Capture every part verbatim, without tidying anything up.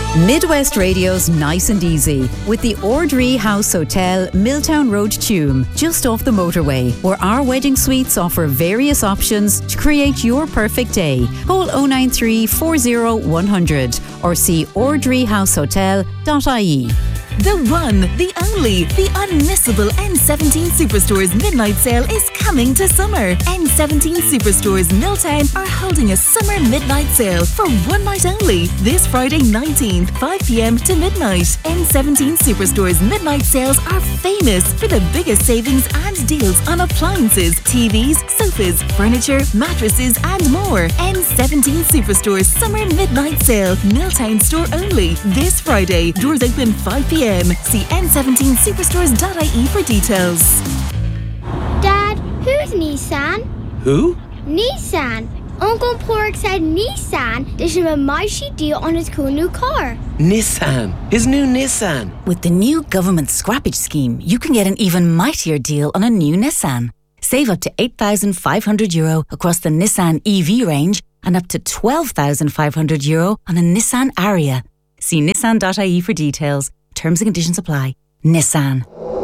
Midwest Radio's Nice and Easy with the Ordree House Hotel, Milltown Road, Tuam, just off the motorway, where our wedding suites offer various options to create your perfect day. Call oh nine three, four oh, one hundred or see ordree house hotel dot I E. The one, the only, the unmissable N seventeen Superstores Midnight Sale is coming to summer. N seventeen Superstores Milltown are holding a summer midnight sale for one night only. This Friday nineteenth, five p.m. to midnight. N seventeen Superstores Midnight Sales are famous for the biggest savings and deals on appliances, T Vs, sofas, furniture, mattresses and more. N seventeen Superstores Summer Midnight Sale, Milltown store only. This Friday, doors open five p.m. See N seventeen superstores dot I E for details. Dad, who's Nissan? Who? Nissan. Uncle Pork said Nissan did him a mighty deal on his cool new car. Nissan. His new Nissan. With the new government scrappage scheme, you can get an even mightier deal on a new Nissan. Save up to eight thousand five hundred euro across the Nissan E V range and up to twelve thousand five hundred euro on a Nissan Ariya. See nissan dot I E for details. Terms and conditions apply. Nissan.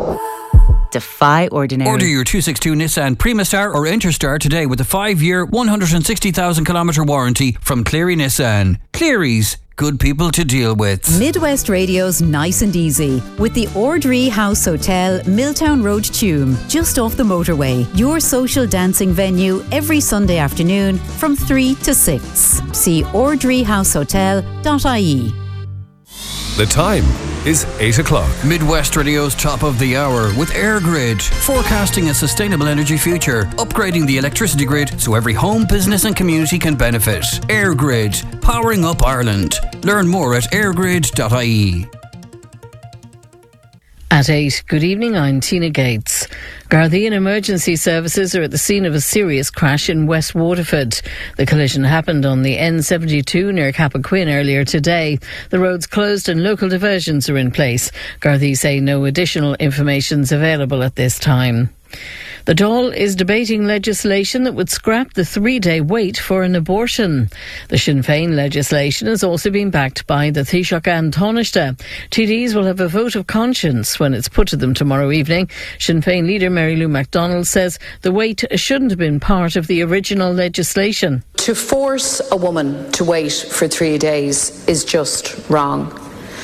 Defy ordinary. Order your two sixty-two Nissan Primastar or Interstar today with a five-year, one hundred sixty thousand kilometre warranty from Cleary Nissan. Cleary's, good people to deal with. Midwest Radio's Nice and Easy with the Ordree House Hotel, Milltown Road, Tuam, just off the motorway. Your social dancing venue every Sunday afternoon from three to six. See ordree house hotel dot I E. The time is eight o'clock. Midwest Radio's top of the hour with AirGrid, forecasting a sustainable energy future, upgrading the electricity grid so every home, business and community can benefit. AirGrid, powering up Ireland. Learn more at airgrid dot I E. At eight, good evening, I'm Tina Gates. Gardaí emergency services are at the scene of a serious crash in West Waterford. The collision happened on the N seventy-two near Cappoquin earlier today. The road's closed and local diversions are in place. Gardaí say no additional information is available at this time. The Dáil is debating legislation that would scrap the three-day wait for an abortion. The Sinn Féin legislation has also been backed by the Taoiseach An Tánaiste. T Ds will have a vote of conscience when it's put to them tomorrow evening. Sinn Féin leader Mary Lou MacDonald says the wait shouldn't have been part of the original legislation. To force a woman to wait for three days is just wrong.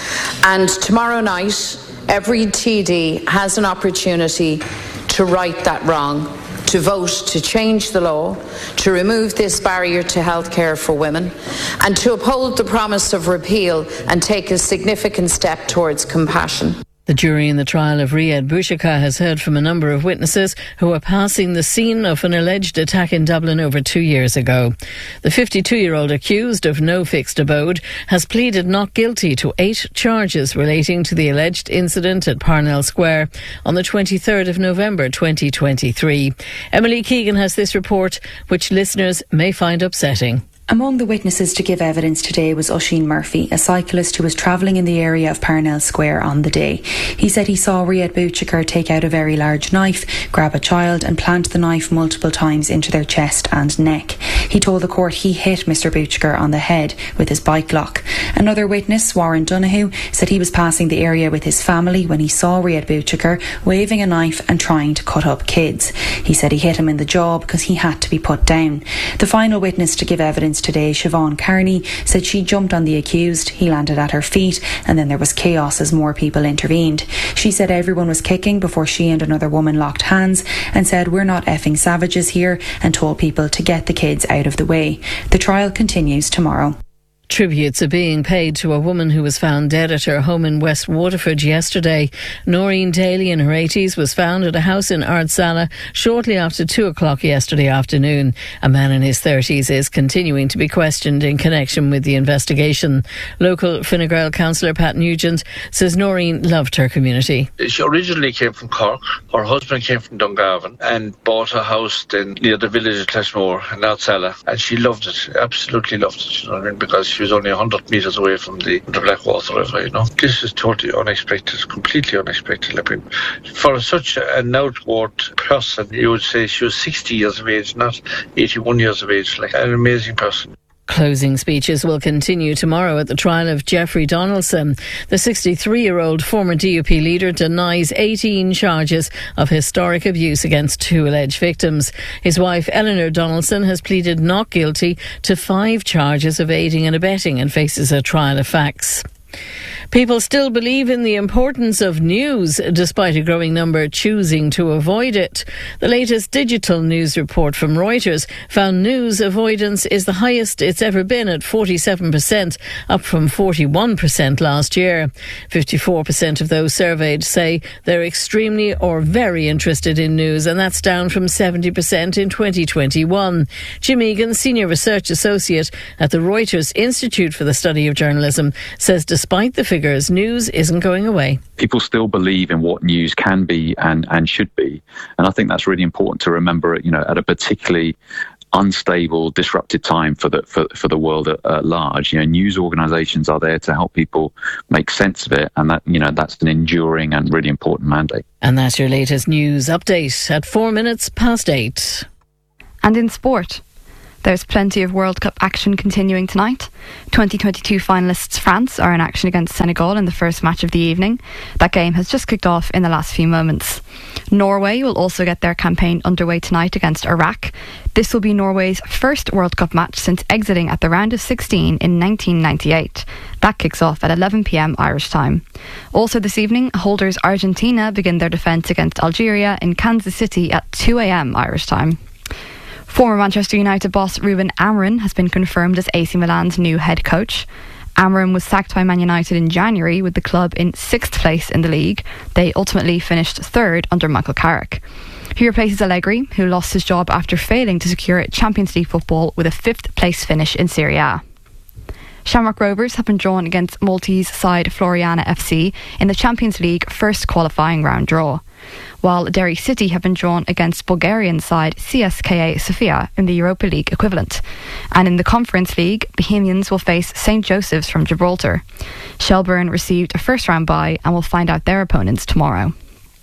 And tomorrow night, every T D has an opportunity to right that wrong, to vote to change the law, to remove this barrier to healthcare for women, and to uphold the promise of repeal and take a significant step towards compassion. The jury in the trial of Riyad Bouchika has heard from a number of witnesses who are passing the scene of an alleged attack in Dublin over two years ago. The fifty-two-year-old accused of no fixed abode has pleaded not guilty to eight charges relating to the alleged incident at Parnell Square on the twenty-third of November twenty twenty-three. Emily Keegan has this report, which listeners may find upsetting. Among the witnesses to give evidence today was Oisín Murphy, a cyclist who was travelling in the area of Parnell Square on the day. He said he saw Riyad Bouchika take out a very large knife, grab a child and plant the knife multiple times into their chest and neck. He told the court he hit Mister Bouchika on the head with his bike lock. Another witness, Warren Donoghue, said he was passing the area with his family when he saw Riyad Bouchika waving a knife and trying to cut up kids. He said he hit him in the jaw because he had to be put down. The final witness to give evidence today, Siobhan Carney, said she jumped on the accused, he landed at her feet, and then there was chaos as more people intervened. She said everyone was kicking before she and another woman locked hands and said, "We're not effing savages here," and told people to get the kids out of the way. The trial continues tomorrow. Tributes are being paid to a woman who was found dead at her home in West Waterford yesterday. Noreen Daly, in her eighties, was found at a house in Ardsala shortly after two o'clock yesterday afternoon. A man in his thirties is continuing to be questioned in connection with the investigation. Local Fine Gael councillor Pat Nugent says Noreen loved her community. She originally came from Cork. Her husband came from Dungarvan and bought a house then near the village of Clashmore in Ardsala, and she loved it, absolutely loved it, you know what I mean, because she was only one hundred metres away from the, the Blackwater River, you know. This is totally unexpected, completely unexpected. I mean, for such an outward person, you would say she was sixty years of age, not eighty-one years of age, like an amazing person. Closing speeches will continue tomorrow at the trial of Jeffrey Donaldson. The sixty-three-year-old former D U P leader denies eighteen charges of historic abuse against two alleged victims. His wife, Eleanor Donaldson, has pleaded not guilty to five charges of aiding and abetting and faces a trial of facts. People still believe in the importance of news, despite a growing number choosing to avoid it. The latest digital news report from Reuters found news avoidance is the highest it's ever been at forty-seven percent, up from forty-one percent last year. fifty-four percent of those surveyed say they're extremely or very interested in news, and that's down from seventy percent in twenty twenty-one. Jim Egan, Senior Research Associate at the Reuters Institute for the Study of Journalism, says despite the figures, news isn't going away. People still believe in what news can be and, and should be. And I think that's really important to remember, you know, at a particularly unstable, disrupted time for the for, for the world at, at large. You know, news organisations are there to help people make sense of it, and that, you know, that's an enduring and really important mandate. And that's your latest news update at four minutes past eight. And in sport, there's plenty of World Cup action continuing tonight. twenty twenty-two finalists France are in action against Senegal in the first match of the evening. That game has just kicked off in the last few moments. Norway will also get their campaign underway tonight against Iraq. This will be Norway's first World Cup match since exiting at the round of sixteen in nineteen ninety-eight. That kicks off at eleven p.m. Irish time. Also this evening, holders Argentina begin their defence against Algeria in Kansas City at two a.m. Irish time. Former Manchester United boss Ruben Amorim has been confirmed as A C Milan's new head coach. Amorim was sacked by Man United in January with the club in sixth place in the league. They ultimately finished third under Michael Carrick. He replaces Allegri, who lost his job after failing to secure Champions League football with a fifth place finish in Serie A. Shamrock Rovers have been drawn against Maltese side Floriana F C in the Champions League first qualifying round draw, while Derry City have been drawn against Bulgarian side C S K A Sofia in the Europa League equivalent. And in the Conference League, Bohemians will face Saint Joseph's from Gibraltar. Shelbourne received a first round bye and will find out their opponents tomorrow.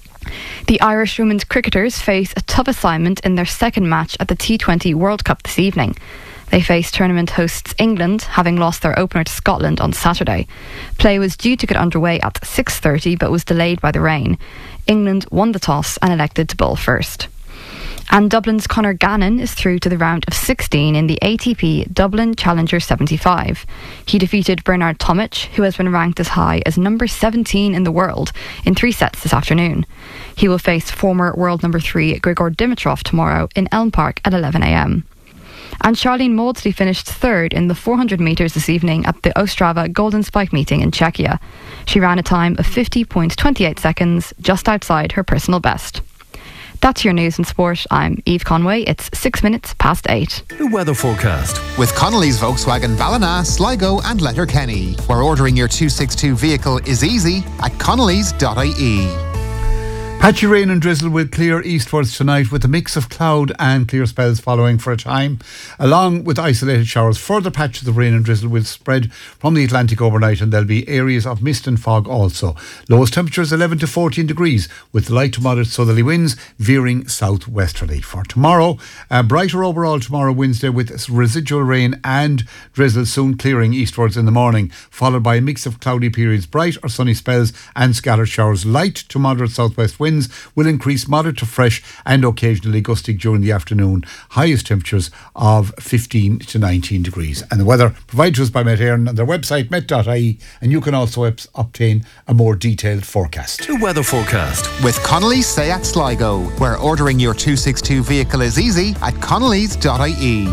The Irish women's cricketers face a tough assignment in their second match at the T twenty World Cup this evening. They face tournament hosts England, having lost their opener to Scotland on Saturday. Play was due to get underway at six thirty but was delayed by the rain. England won the toss and elected to bowl first. And Dublin's Conor Gannon is through to the round of sixteen in the A T P Dublin Challenger seventy-five. He defeated Bernard Tomic, who has been ranked as high as number seventeen in the world, in three sets this afternoon. He will face former world number three Grigor Dimitrov tomorrow in Elm Park at eleven a.m. And Charlene Maudsley finished third in the four hundred metres this evening at the Ostrava Golden Spike meeting in Czechia. She ran a time of fifty point two eight seconds, just outside her personal best. That's your news and sport. I'm Eve Conway. It's six minutes past eight. The weather forecast with Connolly's Volkswagen Ballina, Sligo and Letterkenny, where ordering your two sixty-two vehicle is easy at connellys dot I E. Patchy rain and drizzle will clear eastwards tonight, with a mix of cloud and clear spells following for a time, along with isolated showers. Further patches of rain and drizzle will spread from the Atlantic overnight, and there'll be areas of mist and fog also. Lowest temperatures eleven to fourteen degrees, with light to moderate southerly winds veering southwesterly. For tomorrow, uh, brighter overall tomorrow, Wednesday, with residual rain and drizzle soon clearing eastwards in the morning, followed by a mix of cloudy periods, bright or sunny spells and scattered showers. Light to moderate southwest winds will increase moderate to fresh and occasionally gusting during the afternoon. Highest temperatures of fifteen to nineteen degrees. And the weather provided to us by Met Éireann on their website met dot I E, and you can also obtain a more detailed forecast. The weather forecast with Connolly's Seat Sligo, where ordering your two sixty-two vehicle is easy at connellys dot I E.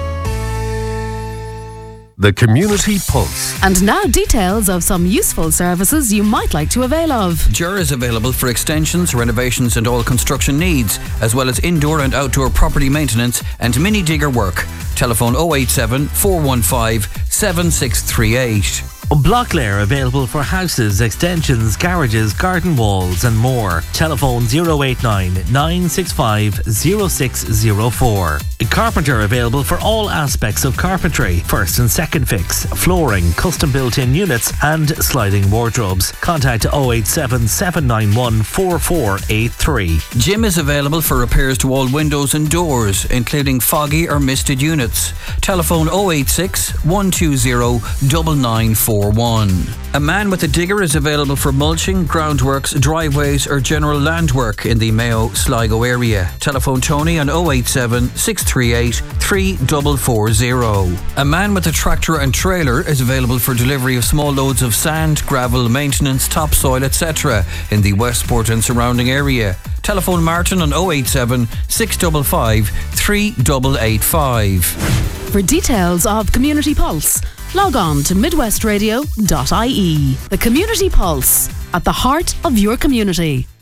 The Community Pulse. And now details of some useful services you might like to avail of. J U R is available for extensions, renovations and all construction needs, as well as indoor and outdoor property maintenance and mini digger work. Telephone oh eight seven, four one five, seven six three eight. Blocklair available for houses, extensions, garages, garden walls and more. Telephone zero eight nine, nine six five, zero six zero four. Carpenter available for all aspects of carpentry. First and second fix, flooring, custom built-in units and sliding wardrobes. Contact oh eight seven, seven nine one, four four eight three. Jim is available for repairs to all windows and doors, including foggy or misted units. Telephone oh eight six, one two zero, nine nine four one. A man with a digger is available for mulching, groundworks, driveways or general land work in the Mayo Sligo area. Telephone Tony on oh eight seven, six three eight, three four four zero. A man with a tractor and trailer is available for delivery of small loads of sand, gravel, maintenance, topsoil, et cetera in the Westport and surrounding area. Telephone Martin on oh eight seven, six five five, three eight eight five. For details of Community Pulse, log on to midwestradio dot I E. The Community Pulse, at the heart of your community.